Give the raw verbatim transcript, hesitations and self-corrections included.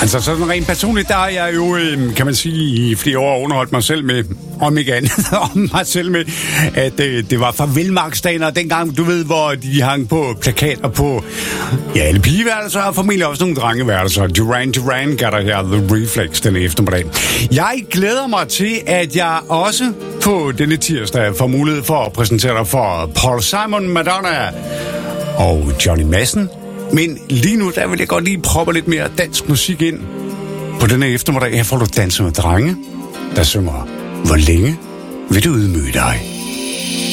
Altså sådan rent personligt, der har jeg jo, kan man sige, i flere år underholdt mig selv med, om ikke andet, om mig selv med, at det, det var farvelmarksdagen, og dengang, du ved, hvor de hang på plakater på, ja, alle pigeværelser, og formentlig også nogle drengeværelser. Duran Duran gav der her The Reflex den eftermiddag. Jeg glæder mig til, at jeg også på denne tirsdag får mulighed for at præsentere dig for Paul Simon, Madonna og Johnny Madsen. Men lige nu, der vil jeg godt lige proppe lidt mere dansk musik ind. På denne eftermiddag, her får du danse med drenge, der synger, hvor længe vil du ydmyge dig?